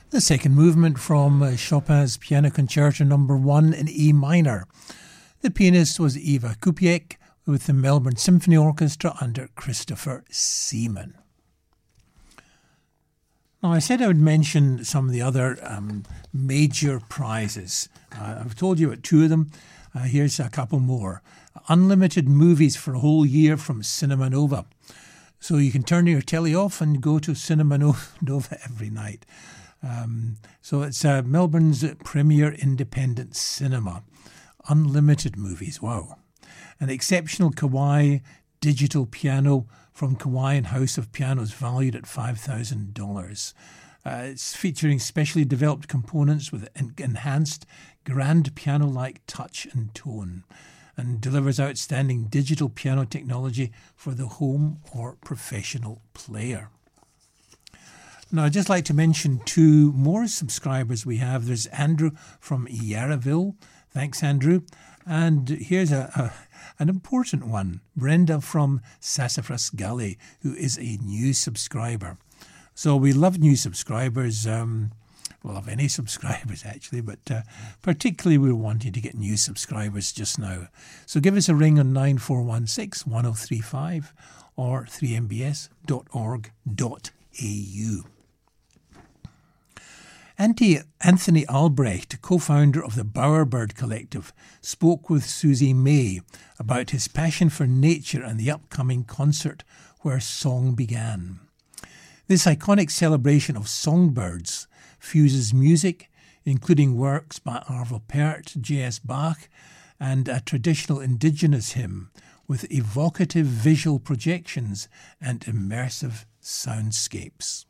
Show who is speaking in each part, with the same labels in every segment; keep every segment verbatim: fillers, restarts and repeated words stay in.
Speaker 1: The second movement from uh, Chopin's Piano Concerto number one in E minor. The pianist was Eva Kupiec with the Melbourne Symphony Orchestra under Christopher Seaman. Now, I said I would mention some of the other um, major prizes. Uh, I've told you about two of them. Uh, here's a couple more. Unlimited movies for a whole year from Cinema Nova. So you can turn your telly off and go to Cinema Nova every night. Um, so it's uh, Melbourne's premier independent cinema. Unlimited movies, wow. An exceptional Kawai digital piano from Kawai House of Pianos valued at five thousand dollars. Uh, it's featuring specially developed components with en- enhanced grand piano-like touch and tone, and delivers outstanding digital piano technology for the home or professional player. Now, I'd just like to mention two more subscribers we have. There's Andrew from Yarraville. Thanks, Andrew. And here's a, a an important one. Brenda from Sassafras Gully, who is a new subscriber. So we love new subscribers. Um, we love any subscribers, actually, but uh, particularly we're wanting to get new subscribers just now. So give us a ring on nine four one six, one oh three five or three m b s dot org dot a u. Anthony Albrecht, co-founder of the Bowerbird Collective, spoke with Susie May about his passion for nature and the upcoming concert Where Song Began. This iconic celebration of songbirds fuses music, including works by Arvo Pärt, J S Bach, and a traditional indigenous hymn, with evocative visual projections and immersive soundscapes.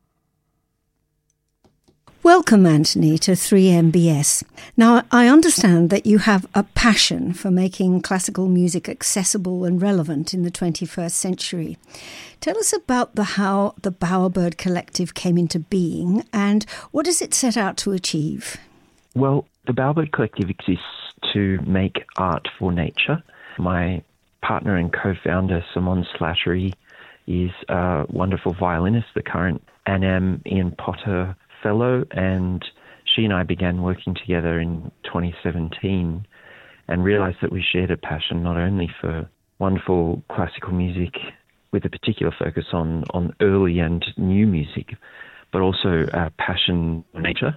Speaker 2: Welcome, Anthony, to three M B S. Now, I understand that you have a passion for making classical music accessible and relevant in the twenty-first century. Tell us about the how the Bowerbird Collective came into being and what does it set out to achieve?
Speaker 3: Well, the Bowerbird Collective exists to make art for nature. My partner and co-founder, Simon Slattery, is a wonderful violinist, the current Annam Ian Potter Fellow, and she and I began working together in twenty seventeen and realised that we shared a passion not only for wonderful classical music with a particular focus on, on early and new music, but also a passion for nature.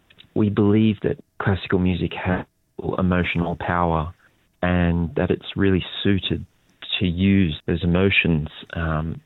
Speaker 3: We believe that classical music has emotional power and that it's really suited to use those emotions um,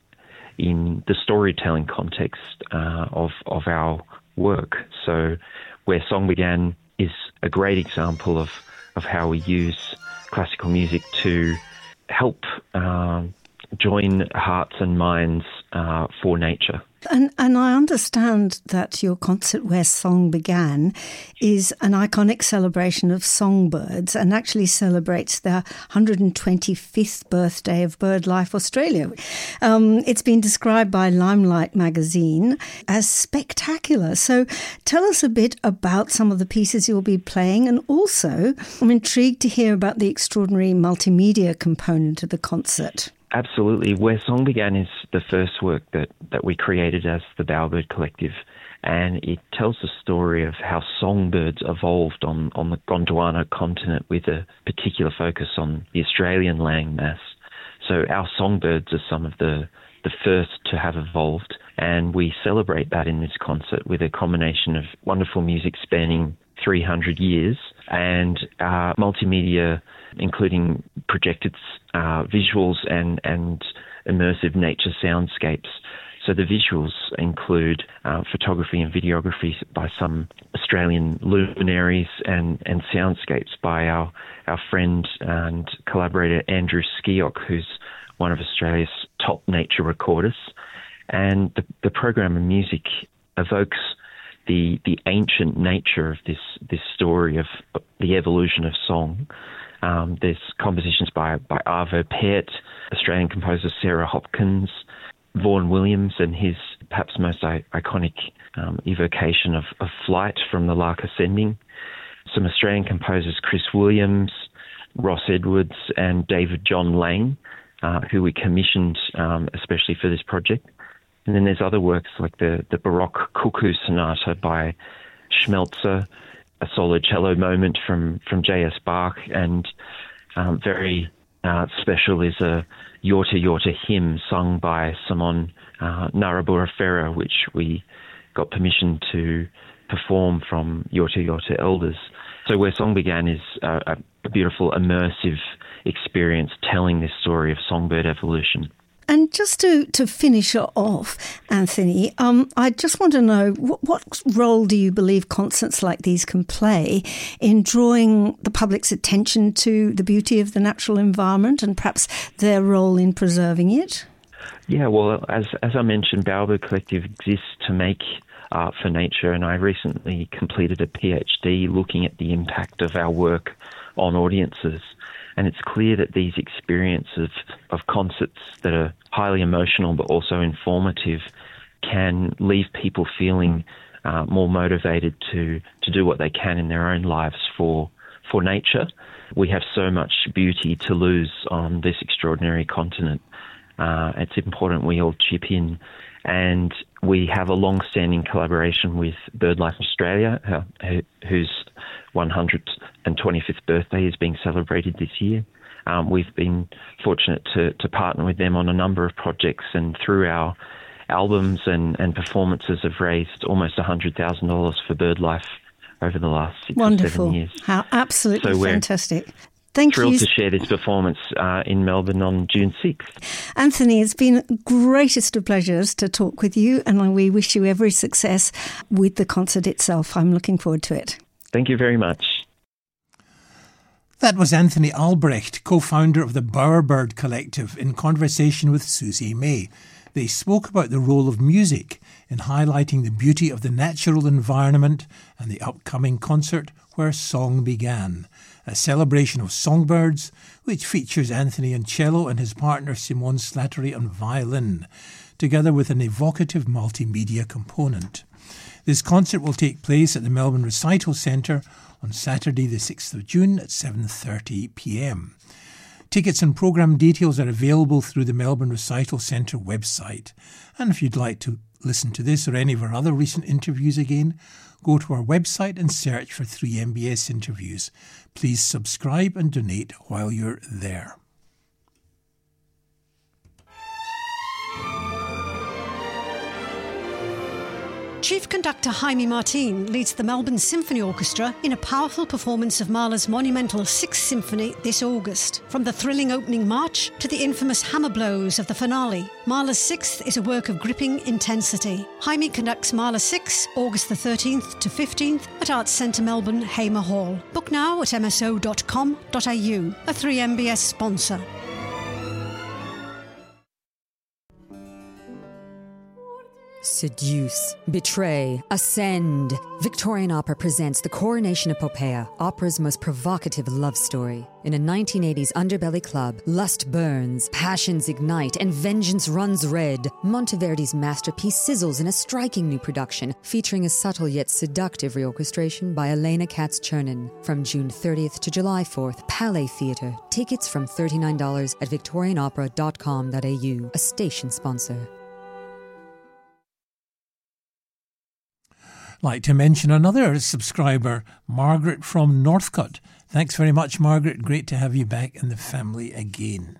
Speaker 3: in the storytelling context uh, of, of our work. So Where Song Began is a great example of, of how we use classical music to help um, join hearts and minds uh, for nature.
Speaker 2: And, and I understand that your concert Where Song Began is an iconic celebration of songbirds and actually celebrates their one hundred twenty-fifth birthday of BirdLife Australia. Um, it's been described by Limelight magazine as spectacular. So tell us a bit about some of the pieces you'll be playing, and also I'm intrigued to hear about the extraordinary multimedia component of the concert.
Speaker 3: Absolutely. Where Song Began is the first work that, that we created as the Bowerbird Collective, and it tells the story of how songbirds evolved on, on the Gondwana continent with a particular focus on the Australian landmass. So our songbirds are some of the, the first to have evolved, and we celebrate that in this concert with a combination of wonderful music spanning three hundred years and uh, multimedia, including projected uh, visuals and, and immersive nature soundscapes. So the visuals include uh, photography and videography by some Australian luminaries and, and soundscapes by our, our friend and collaborator Andrew Skiok, who's one of Australia's top nature recorders. And the, the program of music evokes the the ancient nature of this, this story of the evolution of song. Um, there's compositions by, by Arvo Pärt, Australian composer Sarah Hopkins, Vaughan Williams and his perhaps most I- iconic um, evocation of, of flight from the Lark Ascending. Some Australian composers, Chris Williams, Ross Edwards and David John Lang, uh, who we commissioned um, especially for this project. And then there's other works like the, the Baroque Cuckoo Sonata by Schmelzer, a solo cello moment from, from J S Bach, and um, very uh, special is a Yorta Yorta hymn sung by Simon uh, Narabura Ferrer, which we got permission to perform from Yorta Yorta elders. So Where Song Began is a, a beautiful, immersive experience telling this story of songbird evolution.
Speaker 2: And just to, to finish off, Anthony, um, I just want to know, what, what role do you believe concerts like these can play in drawing the public's attention to the beauty of the natural environment and perhaps their role in preserving it?
Speaker 3: Yeah, well, as as I mentioned, Bowerbird Collective exists to make art for nature, and I recently completed a PhD looking at the impact of our work on audiences. And it's clear that these experiences of concerts that are highly emotional but also informative can leave people feeling uh, more motivated to, to do what they can in their own lives for for nature. We have so much beauty to lose on this extraordinary continent. Uh, it's important we all chip in. And we have a long-standing collaboration with BirdLife Australia, uh, whose one hundred twenty-fifth birthday is being celebrated this year. Um, we've been fortunate to, to partner with them on a number of projects, and through our albums and, and performances have raised almost one hundred thousand dollars for BirdLife over the last six
Speaker 2: Wonderful.
Speaker 3: or seven years.
Speaker 2: How absolutely
Speaker 3: so
Speaker 2: fantastic. Thank
Speaker 3: thrilled
Speaker 2: you.
Speaker 3: to share this performance uh, in Melbourne on June sixth.
Speaker 2: Anthony, it's been greatest of pleasures to talk with you, and we wish you every success with the concert itself. I'm looking forward to it.
Speaker 3: Thank you very much.
Speaker 1: That was Anthony Albrecht, co-founder of the Bowerbird Collective, in conversation with Susie May. They spoke about the role of music in highlighting the beauty of the natural environment and the upcoming concert Where Song Began, a celebration of songbirds which features Anthony on cello and his partner Simone Slattery on violin, together with an evocative multimedia component. This concert will take place at the Melbourne Recital Centre on Saturday the sixth of June at seven thirty p m. Tickets and programme details are available through the Melbourne Recital Centre website. And if you'd like to listen to this or any of our other recent interviews again, go to our website and search for three M B S interviews. Please subscribe and donate while you're there.
Speaker 4: Chief Conductor Jaime Martin leads the Melbourne Symphony Orchestra in a powerful performance of Mahler's monumental Sixth Symphony this August. From the thrilling opening march to the infamous hammer blows of the finale, Mahler's Sixth is a work of gripping intensity. Jaime conducts Mahler Six, August the thirteenth to fifteenth at Arts Centre Melbourne, Hamer Hall. Book now at m s o dot com dot a u, a three M B S sponsor.
Speaker 5: Seduce, betray, ascend. Victorian Opera presents The Coronation Epopea, opera's most provocative love story. In a nineteen eighties underbelly club, lust burns, passions ignite, and vengeance runs red. Monteverdi's masterpiece sizzles in a striking new production, featuring a subtle yet seductive reorchestration by Elena Katz-Chernin. From June thirtieth to July fourth, Palais Theatre. Tickets from thirty-nine dollars at victorian opera dot com dot a u, a station sponsor.
Speaker 1: Like to mention another subscriber, Margaret from Northcote. Thanks very much, Margaret. Great to have you back in the family again.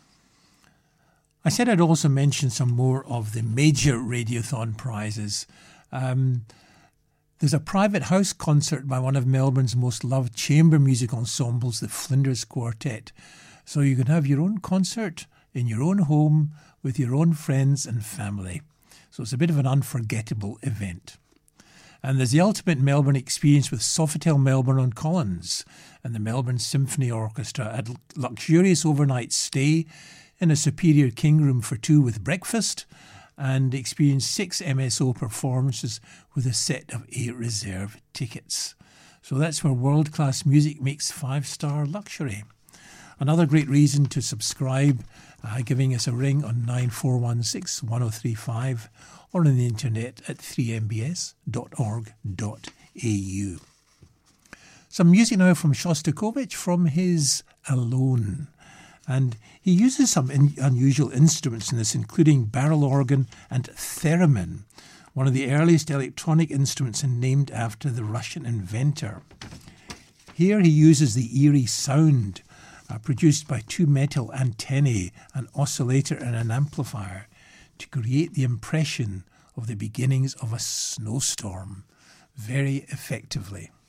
Speaker 1: I said I'd also mention some more of the major Radiothon prizes. Um, there's a private house concert by one of Melbourne's most loved chamber music ensembles, the Flinders Quartet. So you can have your own concert in your own home with your own friends and family. So it's a bit of an unforgettable event. And there's the ultimate Melbourne experience with Sofitel Melbourne on Collins and the Melbourne Symphony Orchestra, a luxurious overnight stay in a superior king room for two with breakfast, and experience six M S O performances with a set of eight reserve tickets. So that's where world-class music makes five-star luxury. Another great reason to subscribe, uh, giving us a ring on nine four one six, one oh three five or on the internet at three m b s dot org dot a u. Some music now from Shostakovich from his Alone. And he uses some in- unusual instruments in this, including barrel organ and theremin, one of the earliest electronic instruments and named after the Russian inventor. Here he uses the eerie sound uh, produced by two metal antennae, an oscillator and an amplifier, to create the impression of the beginnings of a snowstorm very effectively.